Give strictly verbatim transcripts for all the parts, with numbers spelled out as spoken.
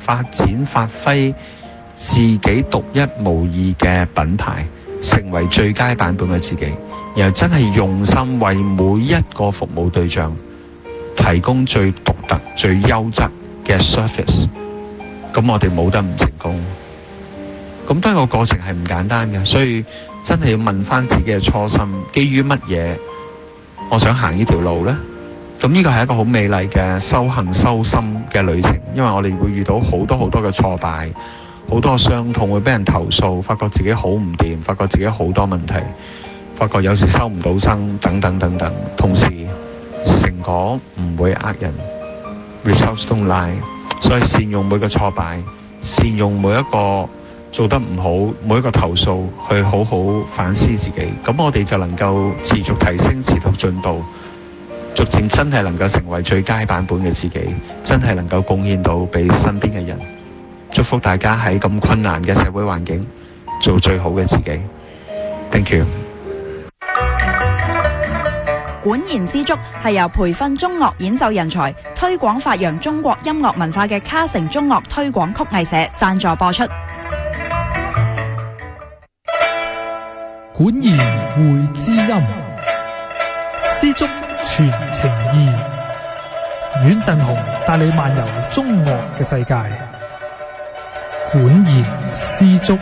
發展發揮自己獨一無二嘅品牌，成為最佳版本嘅自己，然後真係用心為每一個服務對象提供最獨特最優質嘅 service， 咁我哋冇得唔成功。咁當然個過程係唔簡單嘅，所以真係要問翻自己嘅初心，基於乜嘢我想行呢條路呢？咁呢個係一個好美麗嘅修行修心嘅旅程，因為我哋會遇到好多好多嘅挫敗，好多傷痛，會俾人投訴，發覺自己好唔掂，發覺自己好多問題，發覺有時收唔到生，等等等等。同時成果唔會呃人 ，results don't lie， 所以善用每個挫敗，善用每一個做得唔好，每一個投訴去好好反思自己，咁我哋就能夠持續提升，持續進步，逐漸真係能夠成為最佳版本嘅自己，真係能夠貢獻到俾身邊嘅人。祝福大家喺咁困難嘅社會環境做最好嘅自己。Thank you。 管弦絲竹係由培訓中樂演奏人才、推廣發揚中國音樂文化嘅卡城中樂推廣曲藝社贊助播出。 管弦會知音，絲竹傳情意。阮振雄帶你漫遊中樂嘅世界。管弦絲竹。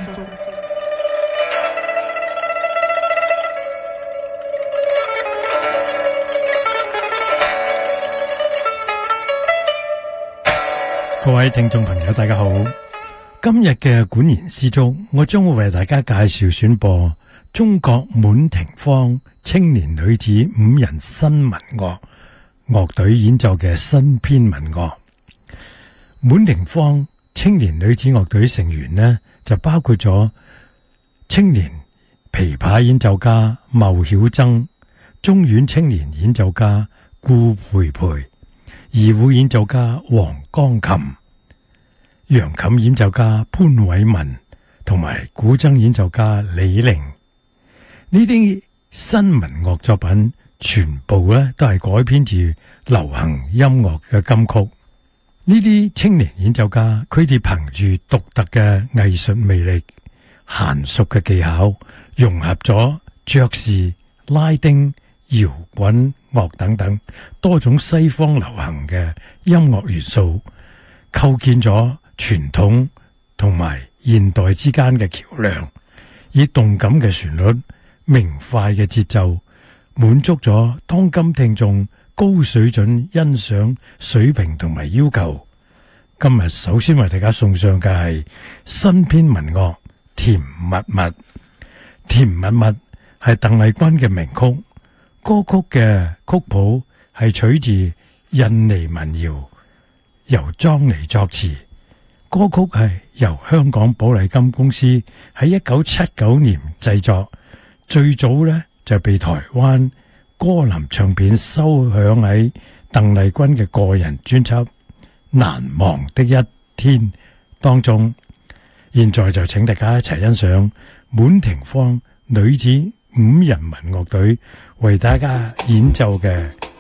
各位聽眾朋友大家好，今日嘅管弦絲竹，我將會為大家介紹選播中國滿庭芳青年女子五人新民樂樂隊演奏嘅新編民樂。滿庭芳青年女子樂隊成員呢，就包括咗青年琵琶演奏家牟曉增、中阮青年演奏家顧培培、二胡演奏家黃鋼琴、揚琴演奏家潘偉文同埋古箏演奏家李玲。呢啲新民樂作品全部咧都係改編自流行音樂嘅金曲。呢啲青年演奏家，佢哋憑住獨特嘅藝術魅力、嫻熟嘅技巧，融合咗爵士、拉丁、搖滾樂等等多種西方流行嘅音樂元素，構建咗傳統同埋現代之間嘅橋樑，以動感嘅旋律、明快嘅節奏，滿足咗當今聽眾高水準欣賞水平同埋要求。今日首先為大家送上嘅係新編民樂《甜蜜蜜》。《甜蜜蜜》係鄧麗君嘅名曲，歌曲嘅曲譜係取自印尼民謠，由莊尼作詞。歌曲係由香港寶麗金公司喺一九七九年製作，最早呢就被台灣歌林唱片收響喺鄧麗君嘅個人專輯《難忘的一天》當中。現在就請大家一齊欣賞滿庭芳女子五人民樂隊為大家演奏嘅